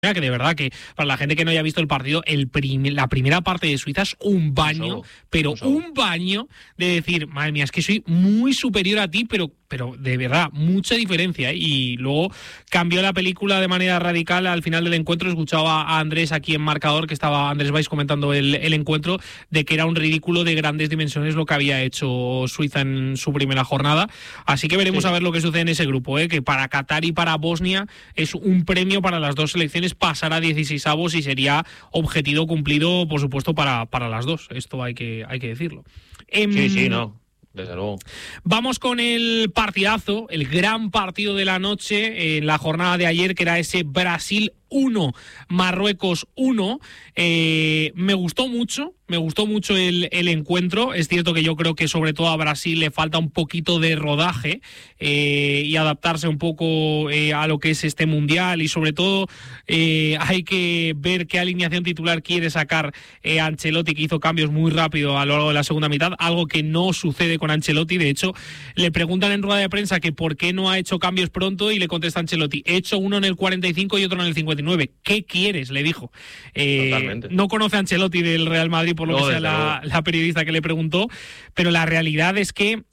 Que de verdad que para la gente que no haya visto el partido, la primera parte de Suiza es un baño, pero un baño de decir, madre mía, es que soy muy superior a ti, pero de verdad, mucha diferencia, ¿eh? Y luego cambió la película de manera radical al final del encuentro. Escuchaba a Andrés aquí en marcador, que estaba Andrés Valls comentando el encuentro, de que era un ridículo de grandes dimensiones lo que había hecho Suiza en su primera jornada. Así que veremos a ver lo que sucede en ese grupo, ¿eh? Que para Qatar y para Bosnia es un premio para las dos selecciones pasar a 16avos y sería objetivo cumplido, por supuesto, para las dos. Esto hay que decirlo. Sí, no. Desde luego. Vamos con el partidazo, el gran partido de la noche en la jornada de ayer, que era ese Brasil 1, Marruecos 1. Me gustó mucho el encuentro. Es cierto que yo creo que sobre todo a Brasil le falta un poquito de rodaje y adaptarse un poco a lo que es este mundial, y sobre todo hay que ver qué alineación titular quiere sacar Ancelotti, que hizo cambios muy rápido a lo largo de la segunda mitad, algo que no sucede con Ancelotti. De hecho, le preguntan en rueda de prensa que por qué no ha hecho cambios pronto y le contesta Ancelotti: he hecho uno en el 45 y otro en el 59. ¿Qué quieres?, le dijo. No conoce a Ancelotti del Real Madrid, por lo que sea la periodista que le preguntó, pero la realidad es que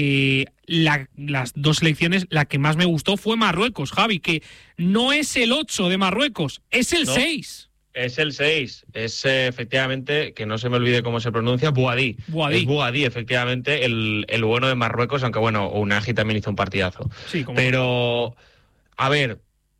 las dos selecciones, la que más me gustó fue Marruecos, Javi, que no es el 8 de Marruecos, es el 6. Es el 6, es efectivamente, que no se me olvide cómo se pronuncia, Bouhaddi. Es Bouhaddi, efectivamente, el bueno de Marruecos, aunque bueno, Unai también hizo un partidazo. Sí, pero, a ver,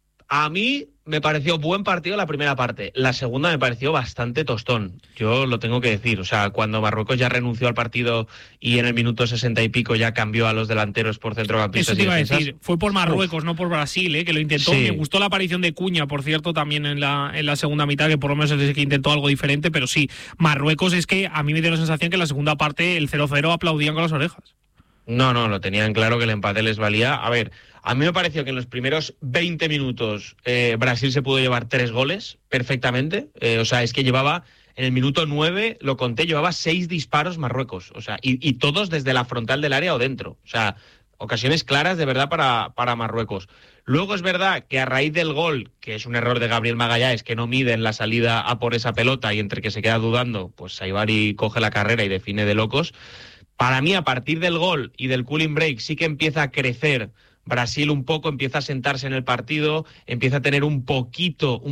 a mí me pareció buen partido la primera parte. La segunda me pareció bastante tostón. Yo lo tengo que decir. O sea, cuando Marruecos ya renunció al partido y en el minuto 60 y pico ya cambió a los delanteros por centrocampistas. Eso te iba a decir. Fue por Marruecos, no por Brasil, que lo intentó. Sí. Me gustó la aparición de Cuña, por cierto, también en la segunda mitad, que por lo menos es que intentó algo diferente. Pero sí, Marruecos, es que a mí me dio la sensación que en la segunda parte el 0-0 aplaudían con las orejas. No, lo tenían claro que el empate les valía. A ver, a mí me pareció que en los primeros 20 minutos Brasil se pudo llevar 3 goles perfectamente. O sea, es que llevaba, en el minuto 9, lo conté, llevaba 6 disparos Marruecos. O sea, y todos desde la frontal del área o dentro. O sea, ocasiones claras de verdad para Marruecos. Luego es verdad que a raíz del gol, que es un error de Gabriel Magallanes, que no mide en la salida a por esa pelota, y entre que se queda dudando, pues Saibari coge la carrera y define de locos. Para mí, a partir del gol y del cooling break, sí que empieza a crecer Brasil un poco, empieza a sentarse en el partido, empieza a tener un poquito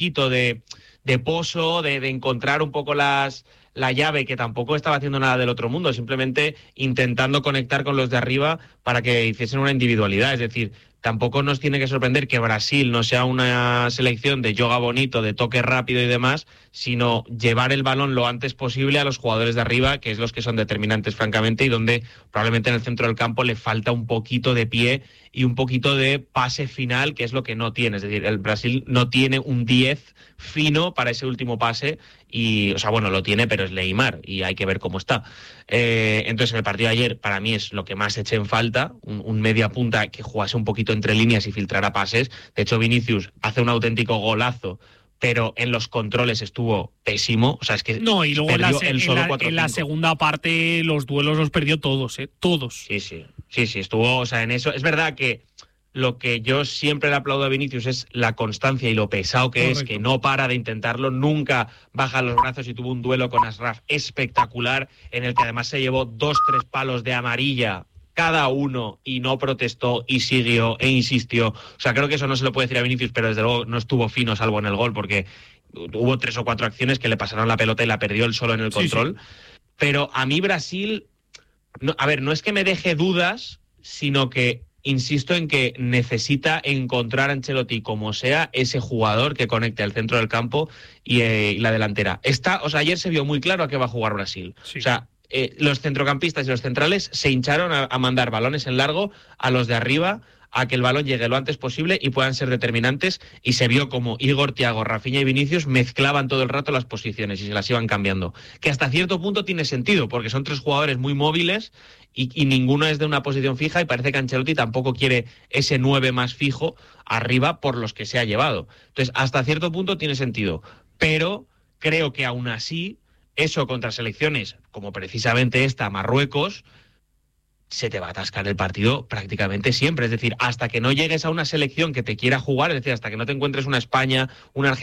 de pozo, de encontrar un poco la llave, que tampoco estaba haciendo nada del otro mundo, simplemente intentando conectar con los de arriba para que hiciesen una individualidad. Es decir, tampoco nos tiene que sorprender que Brasil no sea una selección de yoga bonito, de toque rápido y demás, sino llevar el balón lo antes posible a los jugadores de arriba, que es los que son determinantes, francamente, y donde probablemente en el centro del campo le falta un poquito de pie y un poquito de pase final, que es lo que no tiene. Es decir, el Brasil no tiene un 10 fino para ese último pase, y, o sea, bueno, lo tiene, pero es Neymar y hay que ver cómo está. Entonces, en el partido de ayer, para mí es lo que más eché en falta, un media punta que jugase un poquito entre líneas y filtrara pases. De hecho, Vinicius hace un auténtico golazo, pero en los controles estuvo pésimo. O sea, es que no, y luego en la segunda parte los duelos los perdió todos, todos. Sí, estuvo, o sea, en eso. Es verdad que lo que yo siempre le aplaudo a Vinicius es la constancia y lo pesado que es, que no para de intentarlo, nunca baja los brazos, y tuvo un duelo con Ashraf espectacular, en el que además se llevó 2-3 palos de amarilla cada uno y no protestó y siguió e insistió. O sea, creo que eso no se lo puede decir a Vinicius, pero desde luego no estuvo fino, salvo en el gol, porque hubo 3 o 4 acciones que le pasaron la pelota y la perdió él solo en el control. Sí. Pero a mí Brasil, no es que me deje dudas, sino que insisto en que necesita encontrar a Ancelotti, como sea, ese jugador que conecte al centro del campo y la delantera. Ayer se vio muy claro a qué va a jugar Brasil. Sí. O sea, los centrocampistas y los centrales se hincharon a mandar balones en largo a los de arriba, a que el balón llegue lo antes posible y puedan ser determinantes, y se vio como Igor, Thiago, Rafinha y Vinicius mezclaban todo el rato las posiciones y se las iban cambiando, que hasta cierto punto tiene sentido, porque son 3 jugadores muy móviles y ninguno es de una posición fija, y parece que Ancelotti tampoco quiere ese 9 más fijo arriba por los que se ha llevado. Entonces, hasta cierto punto tiene sentido, pero creo que aún así, eso contra selecciones como precisamente esta, Marruecos, se te va a atascar el partido prácticamente siempre. Es decir, hasta que no llegues a una selección que te quiera jugar, es decir, hasta que no te encuentres una España, una Argentina